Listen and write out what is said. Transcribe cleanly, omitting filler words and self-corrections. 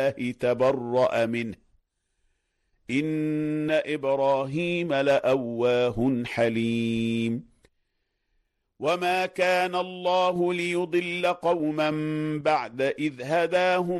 تبرأ منه إن إبراهيم لأواه حليم وما كان الله ليضل قوما بعد إذ هداهم